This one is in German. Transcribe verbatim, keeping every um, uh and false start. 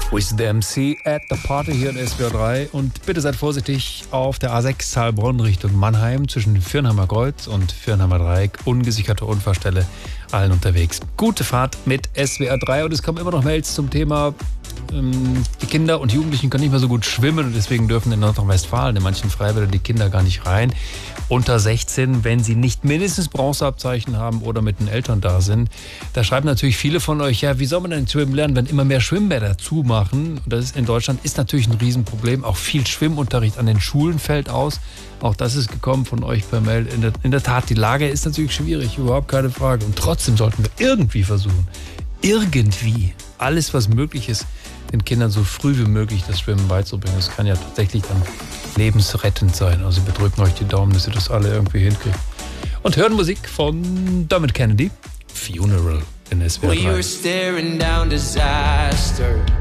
With the M C at the Party hier in S W R drei. Und bitte seid vorsichtig auf der A sechs Heilbronn Richtung Mannheim zwischen Viernheimer Kreuz und Viernheimer Dreieck. Ungesicherte Unfallstelle, allen unterwegs. Gute Fahrt mit S W R drei. Und es kommen immer noch Mails zum Thema, ähm, die Kinder und Jugendlichen können nicht mehr so gut schwimmen und deswegen dürfen in Nordrhein-Westfalen in manchen Freibädern die Kinder gar nicht rein. Unter sechzehn, wenn sie nicht mindestens Bronzeabzeichen haben oder mit den Eltern da sind. Da schreiben natürlich viele von euch, ja, wie soll man denn schwimmen lernen, wenn immer mehr Schwimmbäder zumachen? Und das ist in Deutschland ist natürlich ein Riesenproblem. Auch viel Schwimmunterricht an den Schulen fällt aus. Auch das ist gekommen von euch per Mail. In der, in der Tat, die Lage ist natürlich schwierig, überhaupt keine Frage. Und trotzdem sollten wir irgendwie versuchen, irgendwie alles, was möglich ist, den Kindern so früh wie möglich das Schwimmen beizubringen. Das kann ja tatsächlich dann lebensrettend sein. Also wir drücken euch die Daumen, dass ihr das alle irgendwie hinkriegt. Und hören Musik von Dermot Kennedy, Funeral in S W R drei. We were staring down disaster.